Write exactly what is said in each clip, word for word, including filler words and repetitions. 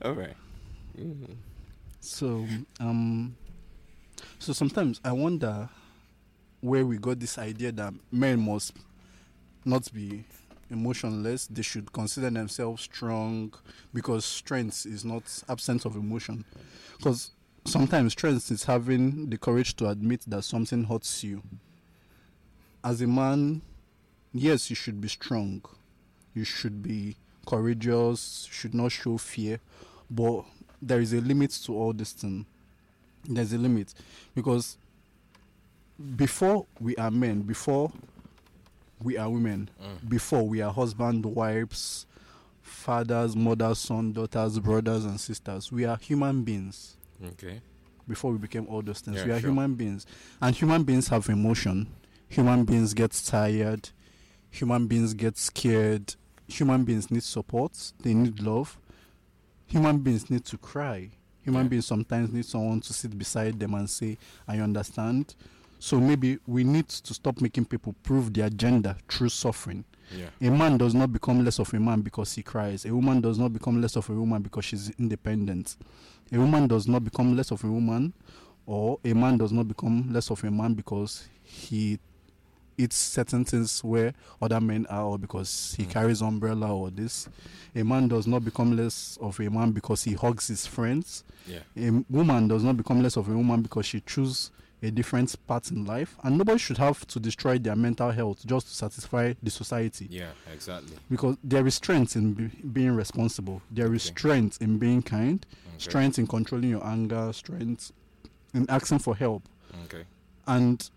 All right. Mm-hmm. So, um, so sometimes I wonder where we got this idea that men must not be emotionless. They should consider themselves strong because strength is not absence of emotion. Because sometimes strength is having the courage to admit that something hurts you. As a man, yes, you should be strong. You should be courageous. You should not show fear. But there is a limit to all this thing. There's a limit. Because before we are men, before we are women, Mm. before we are husband, wives, fathers, mothers, sons, daughters, brothers, and sisters, we are human beings. Okay. Before we became all those things, Yeah, we are sure. human beings. And human beings have emotion. Human beings get tired. Human beings get scared. Human beings need support. They need love. Human beings need to cry. Human Yeah. beings sometimes need someone to sit beside them and say, I understand. So maybe we need to stop making people prove their gender through suffering. Yeah. A man does not become less of a man because he cries. A woman does not become less of a woman because she's independent. A woman does not become less of a woman, or a man does not become less of a man because he eats certain things where other men are, or because he Mm. carries umbrella or this. A man does not become less of a man because he hugs his friends. Yeah. A woman does not become less of a woman because she chooses a different path in life, and nobody should have to destroy their mental health just to satisfy the society. Yeah. Exactly. Because there is strength in be- being responsible. There is Okay. strength in being kind. Okay. Strength in controlling your anger. Strength in asking for help. Okay. And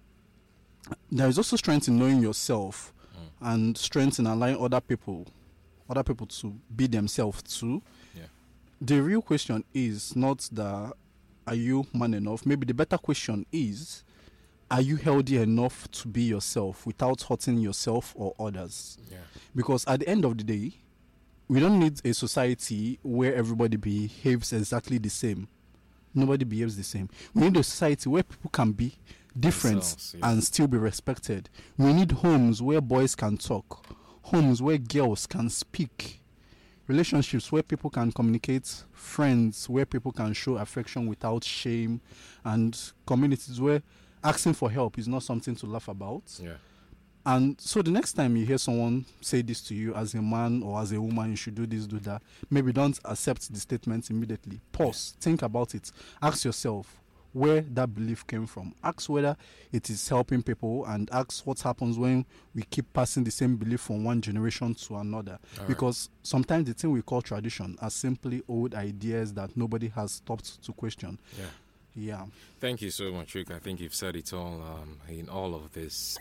there is also strength in knowing yourself, Mm. and strength in allowing other people, other people to be themselves too. Yeah. The real question is not that are you man enough? Maybe the better question is, are you healthy enough to be yourself without hurting yourself or others? Yeah. Because at the end of the day, we don't need a society where everybody behaves exactly the same. Nobody behaves the same. We need a society where people can be different Themselves, yeah. and still be respected. We need homes where boys can talk, homes where girls can speak, relationships where people can communicate, friends where people can show affection without shame, and communities where asking for help is not something to laugh about. Yeah. And so the next time you hear someone say this to you as a man or as a woman, you should do this, do that, maybe don't accept the statement immediately. Pause, think about it, ask yourself where that belief came from. Ask whether it is helping people, and ask what happens when we keep passing the same belief from one generation to another. All right. Because sometimes the thing we call tradition are simply old ideas that nobody has stopped to question. Yeah. Yeah. Thank you so much, Rick. I think you've said it all um, in all of this.